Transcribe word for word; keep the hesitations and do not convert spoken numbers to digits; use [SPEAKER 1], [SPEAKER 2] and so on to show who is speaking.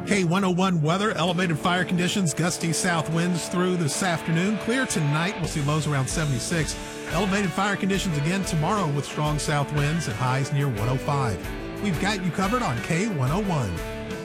[SPEAKER 1] K one oh one weather, elevated fire conditions, gusty south winds through this afternoon. Clear tonight. We'll see lows around seventy-six. Elevated fire conditions again tomorrow with strong south winds and highs near one oh five. We've got you covered on K one oh one.